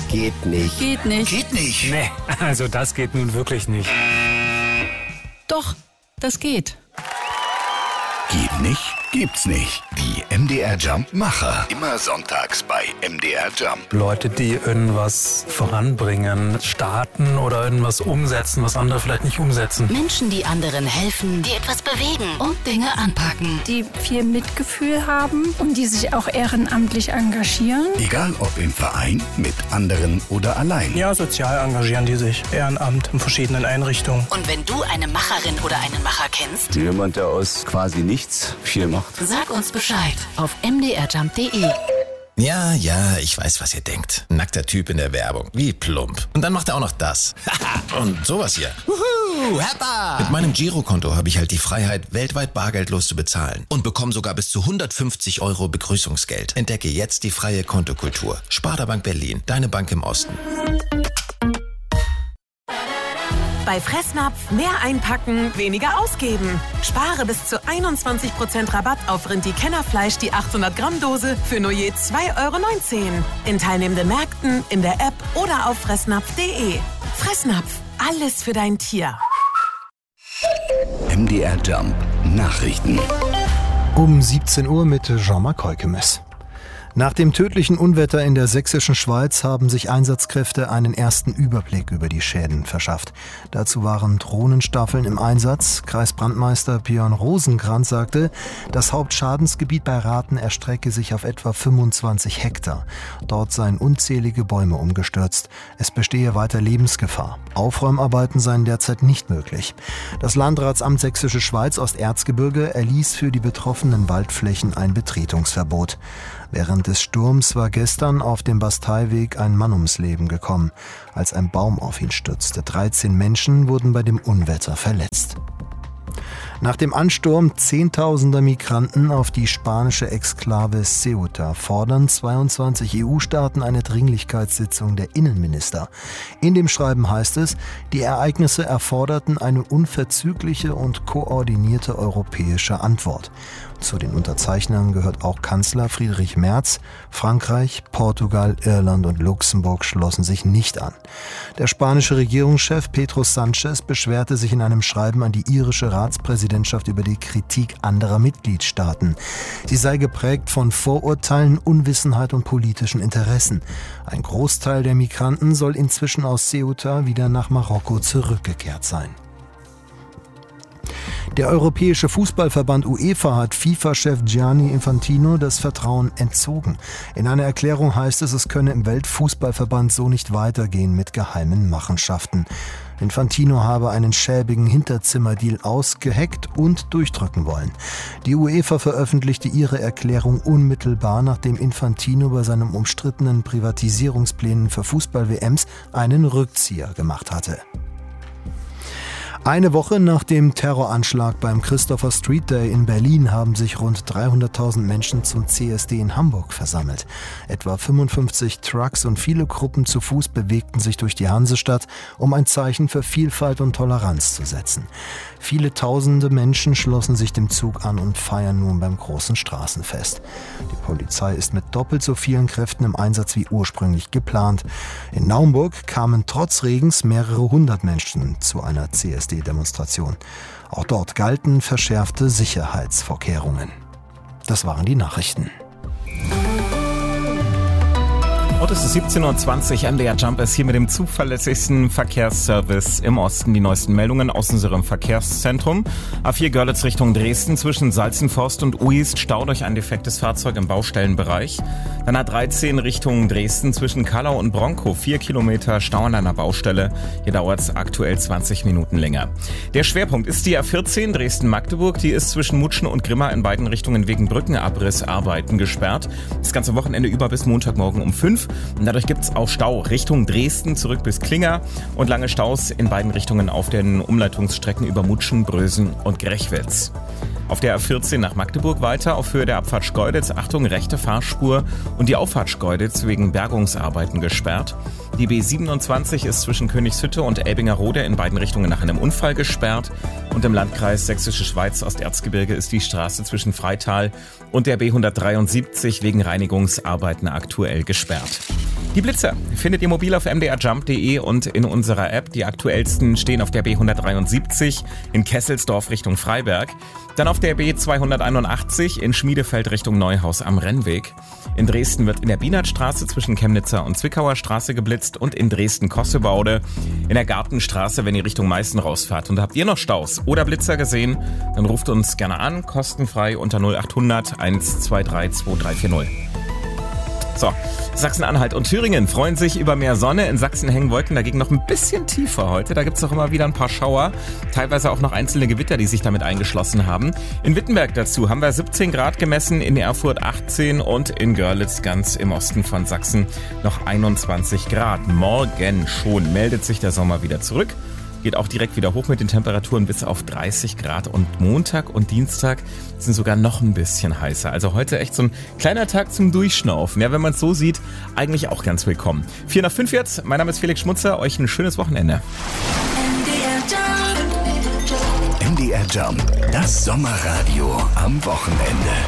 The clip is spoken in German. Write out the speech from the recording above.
Geht nicht. Geht nicht. Geht nicht. Nee, also das geht nun wirklich nicht. Doch, das geht. Geht nicht? Gibt's nicht. Die MDR Jump Macher. Immer sonntags bei MDR Jump. Leute, die irgendwas voranbringen, starten oder irgendwas umsetzen, was andere vielleicht nicht umsetzen. Menschen, die anderen helfen, die etwas bewegen und Dinge anpacken. Die viel Mitgefühl haben und die sich auch ehrenamtlich engagieren. Egal ob im Verein, mit anderen oder allein. Ja, sozial engagieren die sich. Ehrenamt in verschiedenen Einrichtungen. Und wenn du eine Macherin oder einen Macher kennst, Jemand, der aus quasi nichts viel macht. sag uns Bescheid auf mdrjump.de. Ja, ich weiß, was ihr denkt. Nackter Typ in der Werbung. Wie plump. Und dann macht er auch noch das. Und sowas hier. Wuhu, Heppa! Mit meinem Girokonto habe ich halt die Freiheit, weltweit bargeldlos zu bezahlen. Und bekomme sogar bis zu 150 € Begrüßungsgeld. Entdecke jetzt die freie Kontokultur. Sparda-Bank Berlin, deine Bank im Osten. Bei Fressnapf mehr einpacken, weniger ausgeben. Spare bis zu 21% Rabatt auf Rinti-Kennerfleisch die 800 Gramm Dose für nur je 2,19 € in teilnehmenden Märkten, in der App oder auf fressnapf.de. Fressnapf, alles für dein Tier. MDR Jump Nachrichten. Um 17 Uhr mit Jean-Marc Heukemes. Nach dem tödlichen Unwetter in der sächsischen Schweiz haben sich Einsatzkräfte einen ersten Überblick über die Schäden verschafft. Dazu waren Drohnenstaffeln im Einsatz. Kreisbrandmeister Björn Rosenkranz sagte, das Hauptschadensgebiet bei Rathen erstrecke sich auf etwa 25 Hektar. Dort seien unzählige Bäume umgestürzt. Es bestehe weiter Lebensgefahr. Aufräumarbeiten seien derzeit nicht möglich. Das Landratsamt Sächsische Schweiz Osterzgebirge erließ für die betroffenen Waldflächen ein Betretungsverbot. Während des Sturms war gestern auf dem Basteiweg ein Mann ums Leben gekommen, als ein Baum auf ihn stürzte. 13 Menschen wurden bei dem Unwetter verletzt. Nach dem Ansturm zehntausender Migranten auf die spanische Exklave Ceuta fordern 22 EU-Staaten eine Dringlichkeitssitzung der Innenminister. In dem Schreiben heißt es, die Ereignisse erforderten eine unverzügliche und koordinierte europäische Antwort. Zu den Unterzeichnern gehört auch Kanzler Friedrich Merz. Frankreich, Portugal, Irland und Luxemburg schlossen sich nicht an. Der spanische Regierungschef Pedro Sánchez beschwerte sich in einem Schreiben an die irische Ratspräsidentschaft über die Kritik anderer Mitgliedstaaten. Sie sei geprägt von Vorurteilen, Unwissenheit und politischen Interessen. Ein Großteil der Migranten soll inzwischen aus Ceuta wieder nach Marokko zurückgekehrt sein. Der Europäische Fußballverband UEFA hat FIFA-Chef Gianni Infantino das Vertrauen entzogen. In einer Erklärung heißt es, es könne im Weltfußballverband so nicht weitergehen mit geheimen Machenschaften. Infantino habe einen schäbigen Hinterzimmerdeal ausgeheckt und durchdrücken wollen. Die UEFA veröffentlichte ihre Erklärung unmittelbar, nachdem Infantino bei seinen umstrittenen Privatisierungsplänen für Fußball-WMs einen Rückzieher gemacht hatte. Eine Woche nach dem Terroranschlag beim Christopher Street Day in Berlin haben sich rund 300.000 Menschen zum CSD in Hamburg versammelt. Etwa 55 Trucks und viele Gruppen zu Fuß bewegten sich durch die Hansestadt, um ein Zeichen für Vielfalt und Toleranz zu setzen. Viele tausende Menschen schlossen sich dem Zug an und feiern nun beim großen Straßenfest. Die Polizei ist mit doppelt so vielen Kräften im Einsatz wie ursprünglich geplant. In Naumburg kamen trotz Regens mehrere hundert Menschen zu einer CSD-Demonstration. Auch dort galten verschärfte Sicherheitsvorkehrungen. Das waren die Nachrichten. Und es ist 17:20 Uhr, MDR Jump ist hier mit dem zuverlässigsten Verkehrsservice im Osten. Die neuesten Meldungen aus unserem Verkehrszentrum. A4 Görlitz Richtung Dresden zwischen Salzenforst und Uist Stau durch ein defektes Fahrzeug im Baustellenbereich. Dann A13 Richtung Dresden zwischen Kallau und Bronkow 4 Kilometer Stau an einer Baustelle. Hier dauert es aktuell 20 Minuten länger. Der Schwerpunkt ist die A14 Dresden-Magdeburg. Die ist zwischen Mutschen und Grimma in beiden Richtungen wegen Brückenabrissarbeiten gesperrt. Das ganze Wochenende über bis Montagmorgen um 5. Und dadurch gibt es auch Stau Richtung Dresden zurück bis Klinger und lange Staus in beiden Richtungen auf den Umleitungsstrecken über Mutschen, Brösen und Grechwitz. Auf der A14 nach Magdeburg weiter auf Höhe der Abfahrt Schkeuditz, Achtung, rechte Fahrspur und die Auffahrt Schkeuditz wegen Bergungsarbeiten gesperrt. Die B27 ist zwischen Königshütte und Elbingerode in beiden Richtungen nach einem Unfall gesperrt. Und im Landkreis Sächsische Schweiz Osterzgebirge ist die Straße zwischen Freital und der B173 wegen Reinigungsarbeiten aktuell gesperrt. Die Blitzer findet ihr mobil auf mdrjump.de und in unserer App. Die aktuellsten stehen auf der B173 in Kesselsdorf Richtung Freiberg. Dann auf der B281 in Schmiedefeld Richtung Neuhaus am Rennweg. In Dresden wird in der Bienertstraße zwischen Chemnitzer und Zwickauer Straße geblitzt und in Dresden-Kossebaude in der Gartenstraße, wenn ihr Richtung Meißen rausfahrt. Und habt ihr noch Staus oder Blitzer gesehen, dann ruft uns gerne an, kostenfrei unter 0800 123 2340. So, Sachsen-Anhalt und Thüringen freuen sich über mehr Sonne. In Sachsen hängen Wolken dagegen noch ein bisschen tiefer heute. Da gibt es auch immer wieder ein paar Schauer, teilweise auch noch einzelne Gewitter, die sich damit eingeschlossen haben. In Wittenberg dazu haben wir 17 Grad gemessen, in Erfurt 18 und in Görlitz ganz im Osten von Sachsen noch 21 Grad. Morgen schon meldet sich der Sommer wieder zurück. Geht auch direkt wieder hoch mit den Temperaturen bis auf 30 Grad und Montag und Dienstag sind sogar noch ein bisschen heißer. Also heute echt so ein kleiner Tag zum Durchschnaufen. Ja, wenn man es so sieht, eigentlich auch ganz willkommen. 4 nach 5 jetzt. Mein Name ist Felix Schmutzer. Euch ein schönes Wochenende. MDR Jump, das Sommerradio am Wochenende.